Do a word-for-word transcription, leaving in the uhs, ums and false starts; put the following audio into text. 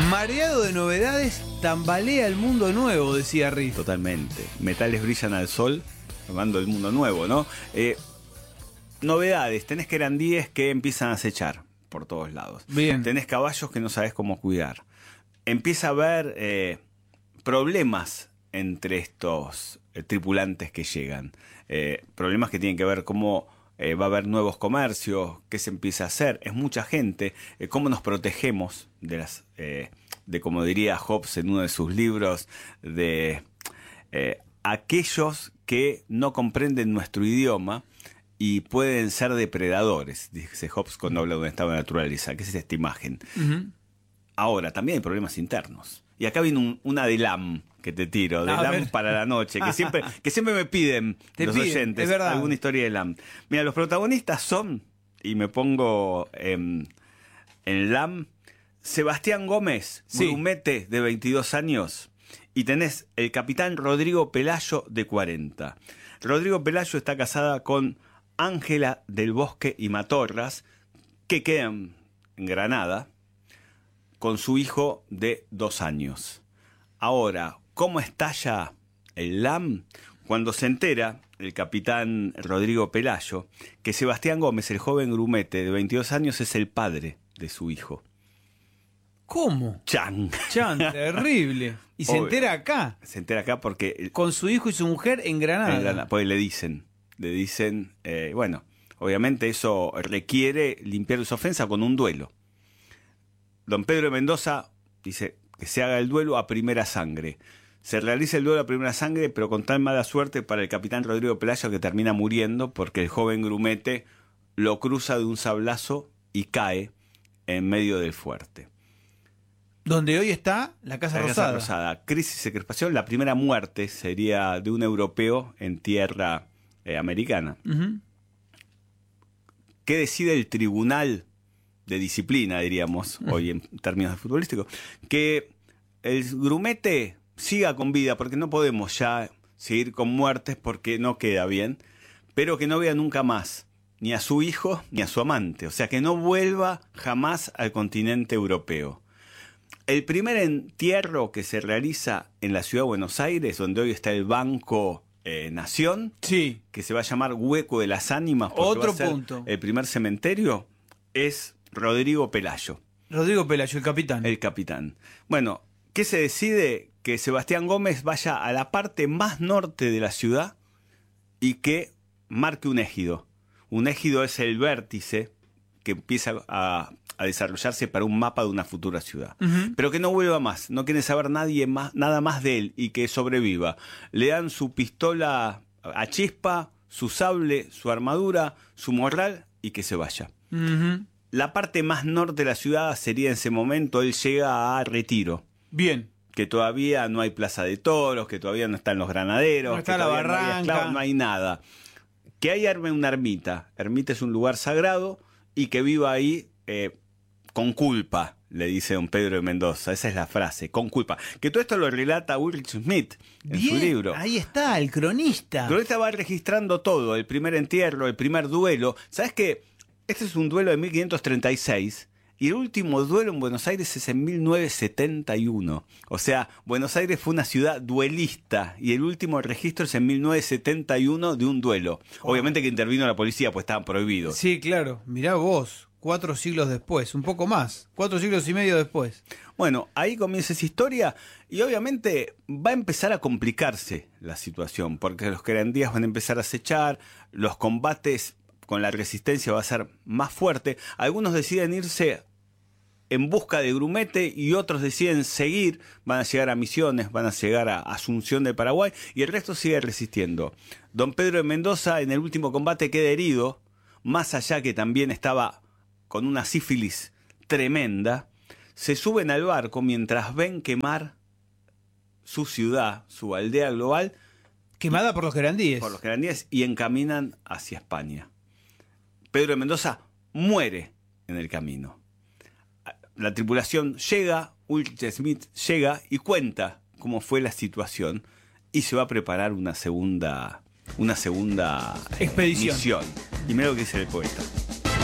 Mareado de novedades, tambalea el mundo nuevo, decía Riff. Totalmente. Metales brillan al sol, formando el mundo nuevo, ¿no? Eh, novedades, tenés querandíes que empiezan a acechar por todos lados. Bien. Tenés caballos que no sabés cómo cuidar. Empieza a haber eh, problemas entre estos eh, tripulantes que llegan. Eh, problemas que tienen que ver cómo eh, va a haber nuevos comercios, qué se empieza a hacer. Es mucha gente. Eh, cómo nos protegemos de las... Eh, de como diría Hobbes en uno de sus libros, de eh, aquellos que no comprenden nuestro idioma y pueden ser depredadores, dice Hobbes cuando habla de un estado de naturaleza. ¿Qué es esta imagen? Uh-huh. Ahora, también hay problemas internos. Y acá viene un, una de L A M que te tiro, de L A M para la noche, que siempre, que siempre me piden te los piden, oyentes es verdad. alguna historia de L A M. Mira, los protagonistas son, y me pongo en, en L A M, Sebastián Gómez, sí. grumete de veintidós años, y tenés el capitán Rodrigo Pelayo de cuarenta. Rodrigo Pelayo está casada con Ángela del Bosque y Matorras, que quedan en Granada, con su hijo de dos años. Ahora, ¿cómo estalla el L A M? Cuando se entera el capitán Rodrigo Pelayo que Sebastián Gómez, el joven grumete de veintidós años, es el padre de su hijo. ¿Cómo? Chan. Chan, terrible. Y se Obvio. entera acá. Se entera acá porque... Con su hijo y su mujer en Granada. En Granada, porque le dicen, le dicen, eh, bueno, obviamente eso requiere limpiar esa ofensa con un duelo. Don Pedro de Mendoza dice que se haga el duelo a primera sangre. Se realiza el duelo a primera sangre, pero con tan mala suerte para el capitán Rodrigo Pelayo que termina muriendo porque el joven grumete lo cruza de un sablazo y cae en medio del fuerte. Donde hoy está la Casa La Rosada. Casa Rosada. Crisis y crispación. La primera muerte sería de un europeo en tierra eh, americana. Uh-huh. ¿Qué decide el tribunal de disciplina, diríamos, uh-huh. hoy en términos futbolísticos? Que el grumete siga con vida, porque no podemos ya seguir con muertes porque no queda bien, pero que no vea nunca más ni a su hijo ni a su amante. O sea, que no vuelva jamás al continente europeo. El primer entierro que se realiza en la ciudad de Buenos Aires, donde hoy está el Banco eh, Nación, sí. que se va a llamar Hueco de las Ánimas, porque otro va a ser punto. El primer cementerio, es Rodrigo Pelayo. Rodrigo Pelayo, el capitán. El capitán. Bueno, ¿qué se decide? Que Sebastián Gómez vaya a la parte más norte de la ciudad y que marque un ejido. Un ejido es el vértice que empieza a... a desarrollarse para un mapa de una futura ciudad. Uh-huh. Pero que no vuelva más, no quiere saber nadie más, nada más de él y que sobreviva. Le dan su pistola a chispa, su sable, su armadura, su morral y que se vaya. Uh-huh. La parte más norte de la ciudad sería en ese momento, él llega a Retiro. Bien. Que todavía no hay plaza de toros, que todavía no están los granaderos, no está que la todavía barranca. No hay esclavos, no hay nada. Que ahí arme una ermita. Ermita es un lugar sagrado y que viva ahí... Eh, con culpa, le dice don Pedro de Mendoza. Esa es la frase, con culpa. Que todo esto lo relata Ulrich Smith en Bien, su libro. Ahí está, el cronista. El cronista va registrando todo, el primer entierro, el primer duelo. ¿Sabes qué? Este es un duelo de mil quinientos treinta y seis y el último duelo en Buenos Aires es en mil novecientos setenta y uno. O sea, Buenos Aires fue una ciudad duelista y el último registro es en mil novecientos setenta y uno de un duelo. Oh. Obviamente que intervino la policía, pues estaban prohibidos. Sí, claro. Mirá vos. Cuatro siglos después, un poco más, cuatro siglos y medio después. Bueno, ahí comienza esa historia y obviamente va a empezar a complicarse la situación, porque los querandíes van a empezar a acechar, los combates con la resistencia va a ser más fuerte, algunos deciden irse en busca de grumete y otros deciden seguir, van a llegar a Misiones, van a llegar a Asunción de Paraguay y el resto sigue resistiendo. Don Pedro de Mendoza en el último combate queda herido, más allá que también estaba... con una sífilis tremenda, se suben al barco mientras ven quemar su ciudad, su aldea global. Quemada por los querandíes. Por los querandíes y encaminan hacia España. Pedro de Mendoza muere en el camino. La tripulación llega, Ulrich Smith llega y cuenta cómo fue la situación y se va a preparar una segunda, una segunda expedición. misión. Y mira lo que dice el poeta.